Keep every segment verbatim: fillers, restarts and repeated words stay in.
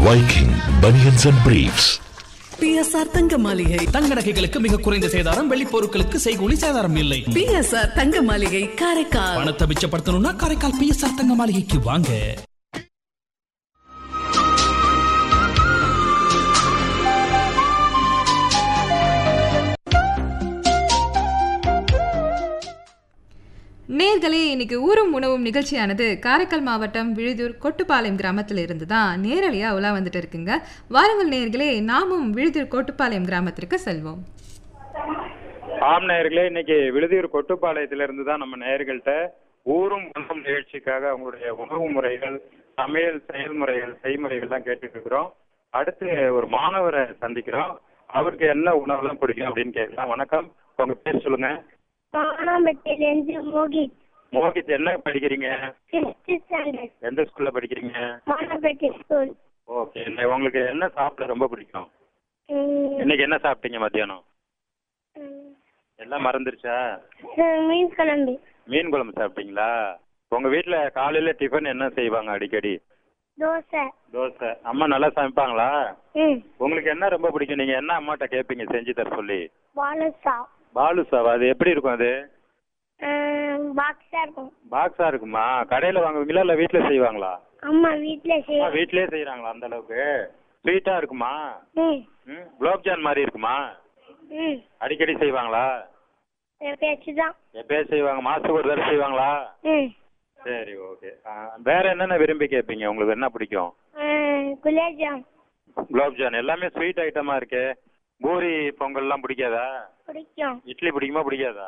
Viking Bunions and Briefs. B S R தங்க மாளிகை தங்க நகைகளுக்கு மிக குறைந்த சேதாரம், வெள்ளி பொருட்களுக்கு செய்கூலி சேதாரம் இல்லை. பி எஸ் ஆர் தங்க மாளிகை காரைக்கால். பணத்தை மிச்சப்படுத்தணும்னா காரைக்கால் பி எஸ் ஆர் தங்க மாளிகைக்கு வாங்க. நேர்களே, இன்னைக்கு ஊரும் உணவும் நிகழ்ச்சியானது காரைக்கால் மாவட்டம் விழுதூர் கொட்டுப்பாளையம் கிராமத்தில் இருந்து தான் நேரடியாக உலா வந்துட்டு இருக்குங்க. வாருங்கள் நேர்களே, நாமும் விழுதூர் கொட்டுப்பாளையம் கிராமத்திற்கு செல்வோம். ஆம் நேயர்களே, இன்னைக்கு விழுதூர் கொட்டுப்பாளையத்துல இருந்து தான் நம்ம நேயர்கள்ட்ட ஊரும் உணவும் நிகழ்ச்சிக்காக அவங்களுடைய உணவு முறைகள், சமையல் செயல்முறைகள், செய்முறைகள் தான் கேட்டுட்டு இருக்கிறோம். அடுத்து ஒரு மாணவரை சந்திக்கிறோம். அவருக்கு என்ன உணவுலாம் பிடிக்கும் அப்படின்னு கேட்கலாம். வணக்கம், உங்க பேர் சொல்லுங்க. மோகித். மோகித், என்ன படிக்கிறீங்க? எந்த ஸ்கூல்ல படிக்கிறீங்க? ஸ்கூல். ஓகே, உங்களுக்கு என்ன சாப்பிட ரொம்ப பிடிக்கும்? இன்னைக்கு என்ன சாப்பிட்டீங்க மத்தியானம்? எல்லாம் மறந்துருச்சா? மீன் குழம்பு. மீன் குழம்பு சாப்பிட்டீங்களா? உங்க வீட்டுல காலையில டிஃபன் என்ன செய்வாங்க அடிக்கடி? தோசை. தோசை. அம்மா நல்லா சமைப்பாங்களா? ம். உங்களுக்கு என்ன ரொம்ப பிடிக்கும்? நீங்க என்ன அம்மாட்ட கேட்பீங்க செஞ்சு தர சொல்லி? பாலுசா. பாலுசாவா? அது எப்படி இருக்கும்? அது பாக்ஸா இருக்கும். பாக்ஸா இருக்குமா? கடையில வாங்குவீங்களா இல்ல வீட்டுல செய்வாங்களா? அம்மா வீட்ல செய்ய. வீட்லயே செய்யறாங்களா? அந்த அளவுக்கு ஸ்வீட்டா இருக்குமா? ம். ம். குலோப்ஜான் மாதிரி இருக்குமா? ம். அடிக்கடி செய்வாங்களா? எப்பயாச்சும் தான். எப்பயாச்சும் செய்வாங்க. மாசத்துக்கு ஒரு தடவை செய்வாங்களா? ம். சரி, ஓகே. வேற என்னென்ன விரும்பி கேட்பீங்க? உங்களுக்கு என்ன பிடிக்கும்? குலாப்ஜாம். குலோப்ஜான் எல்லாமே ஸ்வீட் ஐட்டமா இருக்கு. பூரி பொங்கல்லாம் பிடிக்காதா? பிடிக்கும். இட்லி பிடிக்குமா பிடிக்காதா?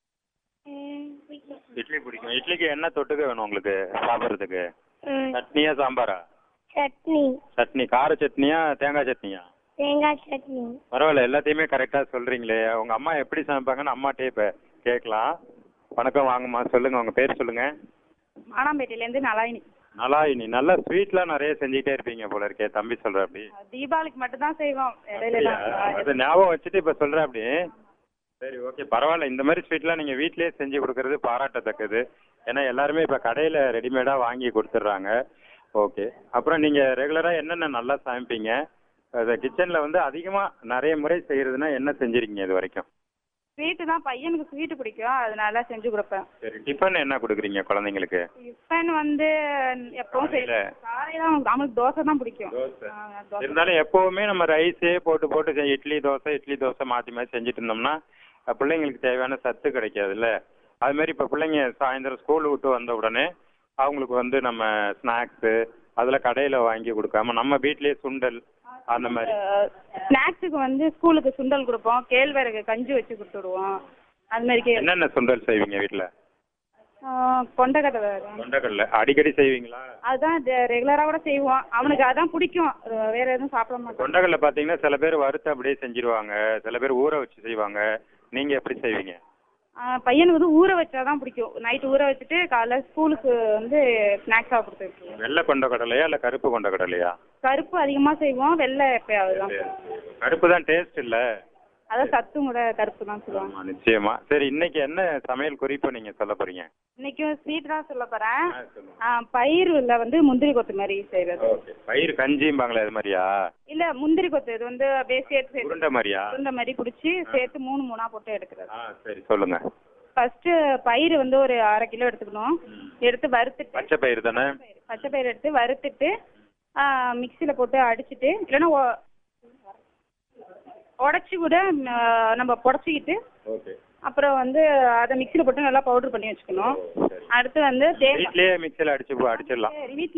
பிடிக்கும். இட்லி பிடிக்கும். இட்லிக்கு என்ன தொட்டுக்க வேணும் உங்களுக்கு சாப்பிட்றதுக்கு? சட்னியா சாம்பாரா? சட்னி. சட்னி. கார சட்னியா தேங்காய் சட்னியா? தேங்காய் சட்னி. பரவாயில்ல, எல்லாத்தையுமே கரெக்டா சொல்றீங்களே. உங்க அம்மா எப்படி சமைப்பாங்கன்னு அம்மாட்டே இப்ப கேட்கலாம். வணக்கம், வாங்கம்மா, சொல்லுங்க, உங்க பேர் சொல்லுங்க. மானாம்பேட்டையில இருந்து நலாயினி. நலாயினி. நல்லா ஸ்வீட்லாம் நிறைய செஞ்சுட்டே இருப்பீங்க போல இருக்கே. தம்பி சொல்ற அப்படி? தீபாவளிக்கு மட்டும் தான் செய்வோம். இடையில அது ஞாபகம் வச்சுட்டு இப்ப சொல்ற அப்படி? சரி, ஓகே, பரவாயில்ல. இந்த மாதிரி ஸ்வீட்லாம் நீங்க வீட்லயே செஞ்சு கொடுக்கறது பாராட்டத்தக்கது. ஏன்னா எல்லாருமே இப்ப கடையில ரெடிமேடா வாங்கி கொடுத்துட்றாங்க. ஓகே, அப்புறம் நீங்க ரெகுலரா என்னென்ன நல்லா சமைப்பீங்க? கிச்சன்ல வந்து அதிகமா நிறைய முறை செய்யறதுன்னா என்ன செஞ்சிருக்கீங்க இது வரைக்கும்? ஸ்வீட்டு தான். பையனுக்கு ஸ்வீட்டு பிடிக்கும், அதனால செஞ்சு கொடுப்பேன். சரி, டிஃபன் என்ன கொடுக்குறீங்க குழந்தைங்களுக்கு? டிஃபன் வந்து எப்பவும் செய்யல. காலையில அவனுக்கு தோசை தான் பிடிக்கும். இருந்தாலும் எப்பவுமே நம்ம ரைஸே போட்டு போட்டு இட்லி தோசை இட்லி தோசை மாத்தி மாத்தி செஞ்சுட்டு இருந்தோம்னா பிள்ளைங்களுக்கு தேவையான சத்து கிடைக்காதுல்ல. அது மாதிரி இப்ப பிள்ளைங்க சாயந்தரம் ஸ்கூல் விட்டு வந்த உடனே அவங்களுக்கு வந்து நம்ம ஸ்நாக்ஸு அதில் கடையில் வாங்கி கொடுக்காம நம்ம வீட்லேயே சுண்டல் அந்த மாதிரி. ஸ்நாக்ஸுக்கு வந்து ஸ்கூலுக்கு சுண்டல் கொடுப்போம், கேழ்வரகு கஞ்சி வச்சு கொடுத்துடுவோம். அது மாதிரி. என்னென்ன சுண்டல் செய்வீங்க வீட்டில்? கொண்டக்கடலை. கொண்டக்கடலை அடிக்கடி செய்வீங்களா? அதுதான் ரெகுலராக கூட செய்வோம். அவனுக்கு அதான் பிடிக்கும், வேற எதுவும் சாப்பிட மாட்டோம். கொண்டக்கடலை பார்த்தீங்கன்னா சில பேர் வறுத்து அப்படியே செஞ்சிருவாங்க, சில பேர் ஊற வச்சு செய்வாங்க. நீங்கள் எப்படி செய்வீங்க? பையனுக்கு வந்து ஊற வச்சாதான் பிடிக்கும். நைட்டு ஊற வச்சுட்டு காலைல ஸ்கூலுக்கு வந்து ஸ்நாக்ஸாக கொடுத்துருக்கோம். வெள்ளை கொண்டக்கடலையா இல்லை கருப்பு கொண்டக்கடலையா? கருப்பு அதிகமாக செய்வோம், வெள்ளை எப்பயாவது தான். கருப்பு தான் டேஸ்ட் இல்லை, அதான் சத்தும் கூட கருப்பு தான் சொல்லுவாங்க. நிச்சயமா. சரி, இன்னைக்கு என்ன சமையல் குறிப்பு நீங்க சொல்ல போறீங்க? இன்னைக்கும் ஸ்வீட் தான் சொல்ல போறேன். பயிர்ல வந்து முந்திரி கொத்து மாதிரி செய்யறது. பயிர் கஞ்சிம்பாங்களே அது மாதிரியா? இல்ல, முந்திரி கொத்து. இது வந்து அப்படியே சேர்த்து உருண்டை மாதிரியா? உருண்டை மாதிரி பிடிச்சி சேர்த்து மூணு மூணா போட்டு எடுக்கிறது. சரி, சொல்லுங்க. ஃபர்ஸ்ட் பயிர் வந்து ஒரு அரை கிலோ எடுத்துக்கணும். எடுத்து வறுத்துட்டு. பச்சை பயிர் தானே? பச்சை பயிர் எடுத்து வறுத்துட்டு மிக்சியில போட்டு அடிச்சுட்டு, இல்லைன்னா உடச்சி கூட நம்ம புடச்சிக்கிட்டு அப்புறம் வந்து அதை மிக்சியில போட்டு நல்லா பவுடர் பண்ணி வச்சுக்கணும். அடுத்து வந்து வீட்லயே மிக்சியில அடிச்சு அடிச்சிடலாம். வீட்ல